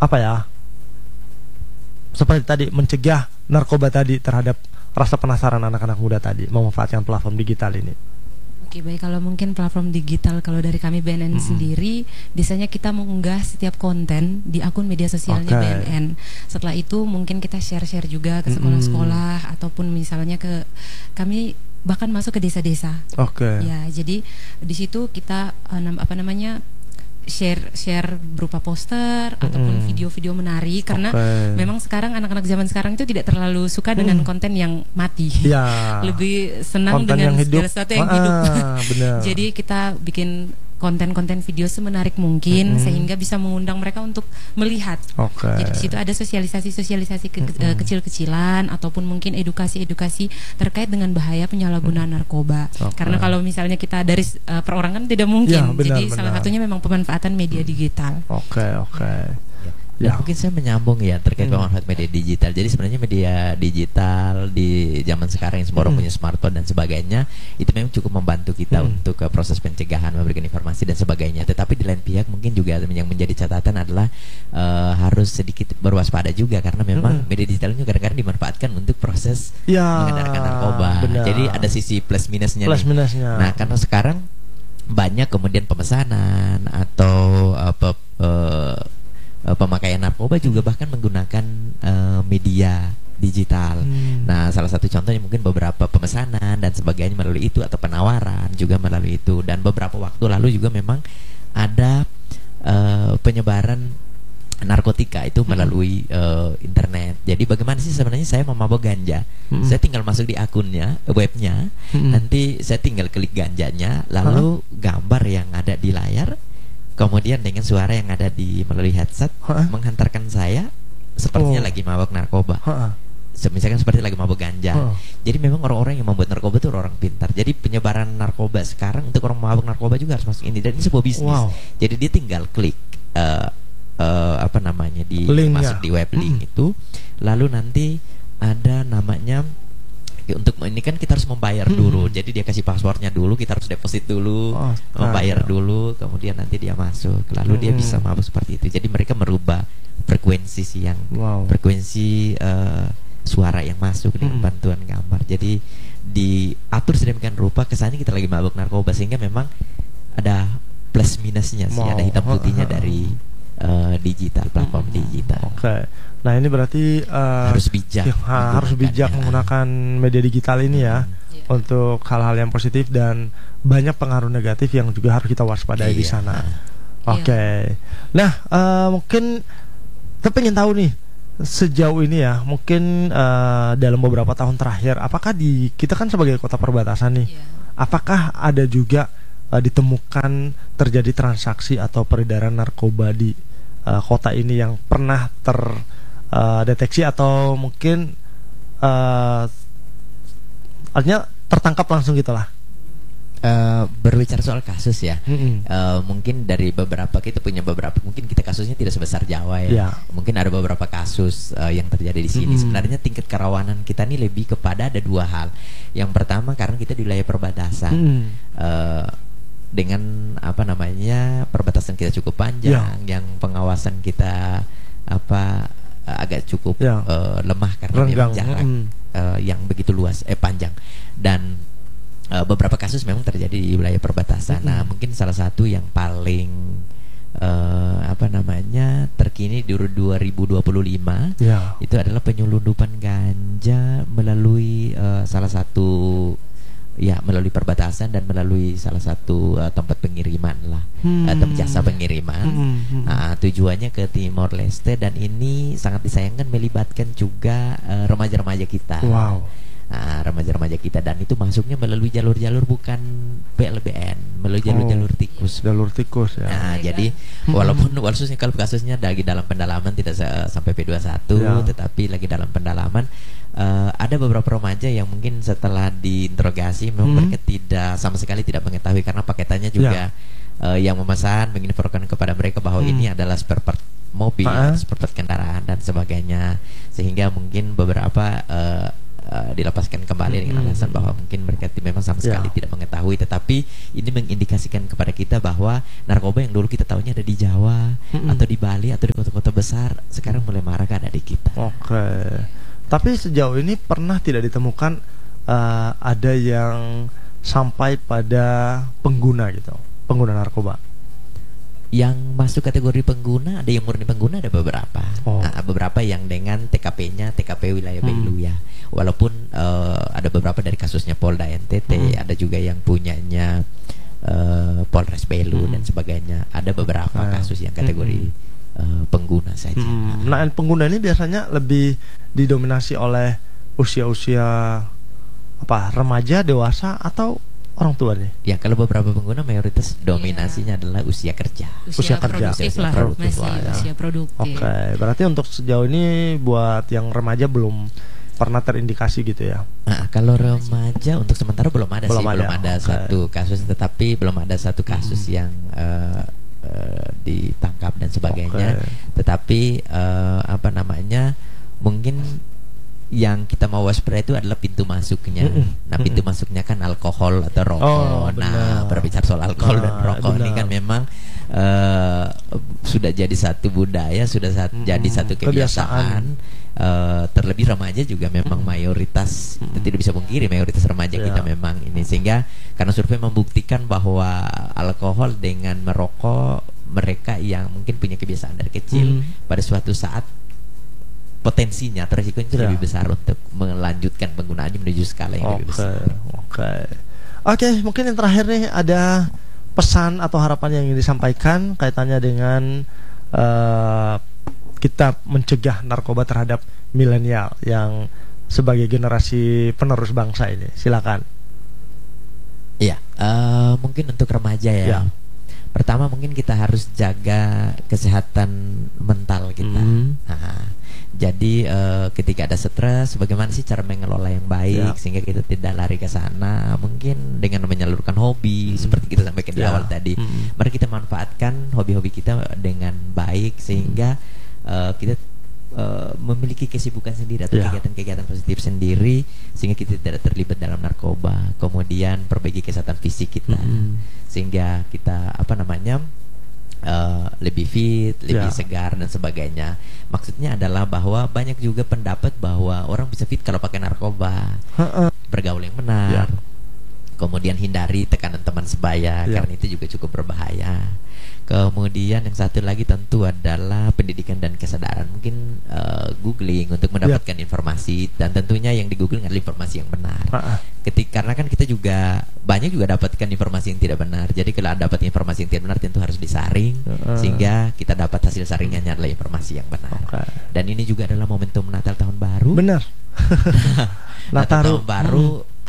apa ya, seperti tadi mencegah narkoba tadi terhadap rasa penasaran anak-anak muda tadi memanfaatkan platform digital ini? Oke, baik, kalau mungkin platform digital, kalau dari kami BNN sendiri, biasanya kita mengunggah setiap konten di akun media sosialnya BNN. Setelah itu mungkin kita share-share juga ke sekolah-sekolah ataupun misalnya ke kami bahkan masuk ke desa-desa. Ya, jadi di situ kita share berupa poster ataupun video-video menarik, karena memang sekarang anak-anak zaman sekarang itu tidak terlalu suka dengan konten yang mati. Lebih senang konten dengan segala sesuatu yang hidup. Jadi kita bikin konten-konten video semenarik mungkin sehingga bisa mengundang mereka untuk melihat. Jadi di situ ada sosialisasi kecil-kecilan ataupun mungkin edukasi-edukasi terkait dengan bahaya penyalahgunaan narkoba. Karena kalau misalnya kita dari perorangan tidak mungkin. Jadi salah satunya memang pemanfaatan media digital. Ya, mungkin saya menyambung ya terkait pemanfaatan media digital. Jadi sebenarnya media digital di zaman sekarang yang semua orang punya smartphone dan sebagainya, itu memang cukup membantu kita untuk proses pencegahan, memberikan informasi dan sebagainya. Tetapi di lain pihak mungkin juga yang menjadi catatan adalah harus sedikit berwaspada juga, karena memang media digital ini kadang-kadang dimanfaatkan untuk proses mengedarkan narkoba. Jadi ada sisi plus minusnya. Nah, karena sekarang banyak kemudian pemesanan atau pemakaian narkoba juga bahkan menggunakan media digital. Nah, salah satu contohnya mungkin beberapa pemesanan dan sebagainya melalui itu, atau penawaran juga melalui itu. Dan beberapa waktu lalu juga memang ada penyebaran narkotika itu melalui internet. Jadi bagaimana sih sebenarnya saya mau mabok ganja? Saya tinggal masuk di akunnya, webnya, nanti saya tinggal klik ganjanya, lalu gambar yang ada di layar, kemudian dengan suara yang ada di melalui headset menghantarkan saya sepertinya lagi mabuk narkoba. Misalkan seperti lagi mabuk ganja. Jadi memang orang-orang yang membuat narkoba itu orang pintar. Jadi penyebaran narkoba sekarang untuk orang mabuk narkoba juga harus masuk ini, dan ini sebuah bisnis. Jadi dia tinggal klik masuk di web link itu, lalu nanti ada namanya, untuk ini kan kita harus membayar dulu. Jadi dia kasih passwordnya dulu, kita harus deposit dulu, membayar dulu, kemudian nanti dia masuk, lalu dia bisa mabuk seperti itu. Jadi mereka merubah frekuensi frekuensi suara yang masuk dengan bantuan gambar. Jadi diatur sedemikian rupa kesannya kita lagi mabuk narkoba, sehingga memang ada plus minusnya sih, ada hitam putihnya dari digital, platform digital. Nah, ini berarti harus bijak, harus bijak menggunakan media digital ini ya, untuk hal-hal yang positif, dan banyak pengaruh negatif yang juga harus kita waspadai di sana. Nah, mungkin kita pengen tahu nih, sejauh ini ya, mungkin dalam beberapa tahun terakhir, apakah kita kan sebagai kota perbatasan nih, apakah ada juga ditemukan terjadi transaksi atau peredaran narkoba di kota ini yang pernah terdeteksi atau mungkin artinya tertangkap langsung gitulah? Berbicara soal kasus ya, mungkin dari beberapa, kita punya beberapa, mungkin kita kasusnya tidak sebesar Jawa ya. Mungkin ada beberapa kasus yang terjadi di sini. Sebenarnya tingkat kerawanan kita ini lebih kepada ada dua hal. Yang pertama, karena kita di wilayah perbatasan, dengan perbatasan kita cukup panjang, yang pengawasan kita agak cukup lemah karena memang jarak yang begitu luas, panjang, dan beberapa kasus memang terjadi di wilayah perbatasan. Nah, mungkin salah satu yang paling terkini di 2025 itu adalah penyelundupan ganja melalui salah satu melalui perbatasan dan melalui salah satu tempat pengiriman lah, atau jasa pengiriman. Nah, tujuannya ke Timor Leste, dan ini sangat disayangkan melibatkan juga remaja-remaja kita. Remaja-remaja kita, dan itu masuknya melalui jalur-jalur bukan PLBN, melalui jalur-jalur tikus. Nah, jadi walaupun khususnya kalau kasusnya lagi dalam pendalaman tidak sampai P21, tetapi lagi dalam pendalaman, ada beberapa remaja yang mungkin setelah diinterogasi memang mereka sama sekali tidak mengetahui, karena paketannya juga yang memesan menginfokan kepada mereka bahwa ini adalah spare part mobil, spare part kendaraan dan sebagainya, sehingga mungkin beberapa dilepaskan kembali dengan alasan bahwa mungkin mereka memang sama sekali tidak mengetahui. Tetapi ini mengindikasikan kepada kita bahwa narkoba yang dulu kita tahunya ada di Jawa atau di Bali atau di kota-kota besar sekarang mulai marah ke adik kita. Oke. Tapi sejauh ini pernah tidak ditemukan ada yang sampai pada pengguna gitu, pengguna narkoba? Yang masuk kategori pengguna, ada yang murni pengguna, ada beberapa. Beberapa yang dengan TKP-nya TKP wilayah Belu ya. Walaupun ada beberapa dari kasusnya Polda NTT, ada juga yang punyanya Polres Belu dan sebagainya. Ada beberapa kasus yang kategori pengguna saja. Nah, pengguna ini biasanya lebih didominasi oleh usia-usia remaja, dewasa, atau orang tua nih? Ya, kalau beberapa pengguna mayoritas dominasinya adalah usia kerja. Usia produktif lah, usia produktif. Oke, berarti untuk sejauh ini buat yang remaja belum pernah terindikasi gitu ya? Nah, kalau remaja untuk sementara belum ada belum ada satu kasus, tetapi belum ada satu kasus yang ditangkap dan sebagainya. Tetapi mungkin yang kita mau waspada itu adalah pintu masuknya. Nah, pintu masuknya kan alkohol atau rokok. Berbicara soal alkohol dan rokok ini kan memang sudah jadi satu budaya, sudah jadi satu kebiasaan. Terlebih remaja juga memang mayoritas, tidak bisa pungkiri mayoritas remaja kita memang ini, sehingga karena survei membuktikan bahwa alkohol dengan merokok, mereka yang mungkin punya kebiasaan dari kecil pada suatu saat potensinya atau resikonya lebih besar untuk melanjutkan penggunaannya menuju skala yang lebih besar. Oke, mungkin yang terakhir nih, ada pesan atau harapan yang ingin disampaikan kaitannya dengan kita mencegah narkoba terhadap milenial yang sebagai generasi penerus bangsa ini. Silakan. Iya, mungkin untuk remaja ya. Pertama mungkin kita harus jaga kesehatan mental kita. Jadi ketika ada stres, bagaimana sih cara mengelola yang baik sehingga kita tidak lari ke sana? Mungkin dengan menyalurkan hobi seperti kita sampaikan di awal tadi. Mari kita manfaatkan hobi-hobi kita dengan baik sehingga kita memiliki kesibukan sendiri atau kegiatan-kegiatan positif sendiri sehingga kita tidak terlibat dalam narkoba. Kemudian perbaiki kesehatan fisik kita sehingga kita lebih fit, lebih segar dan sebagainya. Maksudnya adalah bahwa banyak juga pendapat bahwa orang bisa fit kalau pakai narkoba. Bergaul yang benar. Kemudian hindari tekanan teman sebaya karena itu juga cukup berbahaya. Kemudian yang satu lagi tentu adalah pendidikan dan kesadaran. Mungkin googling untuk mendapatkan informasi, dan tentunya yang di googling adalah informasi yang benar. Karena kan kita juga banyak juga dapatkan informasi yang tidak benar. Jadi kalau dapat informasi yang tidak benar tentu harus disaring sehingga kita dapat hasil saringannya adalah informasi yang benar. Dan ini juga adalah momentum Natal tahun baru. Benar. Natal tahun baru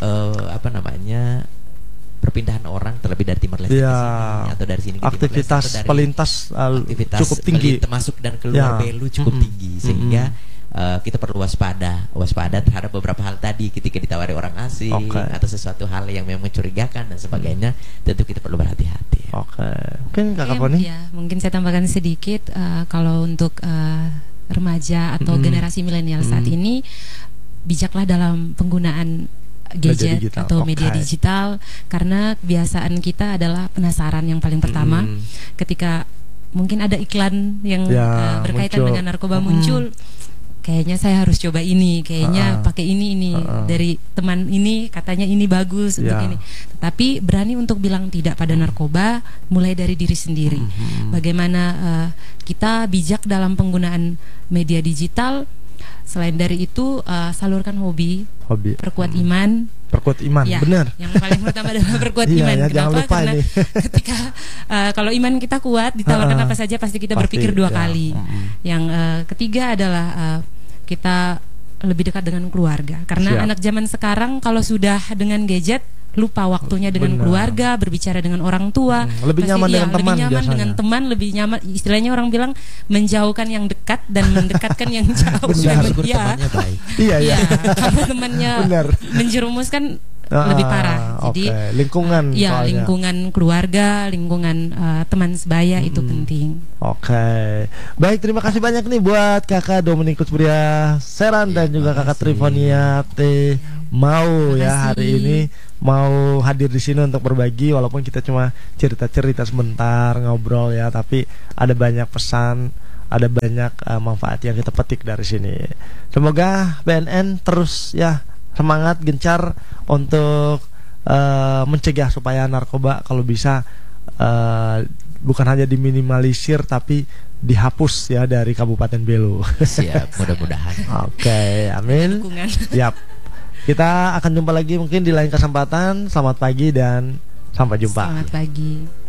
perpindahan orang terlebih dari Timor Leste ke sini atau dari sini ke aktivitas Timor Leste, pelintas cukup tinggi, masuk dan keluar Belu cukup tinggi sehingga kita perlu waspada terhadap beberapa hal tadi. Ketika ditawari orang asing atau sesuatu hal yang memang mencurigakan dan sebagainya, tentu kita perlu berhati-hati. Mungkin Kakak Poni? Mungkin saya tambahkan sedikit, kalau untuk remaja atau generasi milenial saat ini, bijaklah dalam penggunaan gadget atau media digital, karena kebiasaan kita adalah penasaran yang paling pertama. Ketika mungkin ada iklan yang berkaitan dengan narkoba muncul, kayaknya saya harus coba ini, kayaknya pakai ini dari teman ini katanya ini bagus untuk ini. Tapi berani untuk bilang tidak pada narkoba mulai dari diri sendiri. Bagaimana kita bijak dalam penggunaan media digital. Selain dari itu, salurkan hobi. Perkuat iman. Benar. Yang paling pertama adalah perkuat iman. Kenapa? Karena ketika kalau iman kita kuat, ditawarkan apa saja pasti kita berpikir dua kali. Yang ketiga adalah kita lebih dekat dengan keluarga. Karena anak zaman sekarang kalau sudah dengan gadget, lupa waktunya dengan keluarga, berbicara dengan orang tua, lebih nyaman dengan teman, lebih nyaman, istilahnya orang bilang menjauhkan yang dekat dan mendekatkan yang jauh. Temannya baik. Kalau temannya menjerumuskan lebih parah. Jadi lingkungan, lingkungan keluarga, lingkungan teman sebaya itu penting. Baik, terima kasih banyak nih buat Kakak Dominikus Bria Seran dan juga Kakak Trifonia T mau hari ini mau hadir di sini untuk berbagi, walaupun kita cuma cerita-cerita sebentar ngobrol tapi ada banyak pesan ada banyak manfaat yang kita petik dari sini. Semoga BNN terus ya semangat gencar untuk mencegah supaya narkoba kalau bisa bukan hanya diminimalisir tapi dihapus ya dari Kabupaten Belu. Siap, mudah-mudahan. Oke, amin. Yap. Kita akan jumpa lagi mungkin di lain kesempatan. Selamat pagi dan sampai jumpa. Selamat pagi.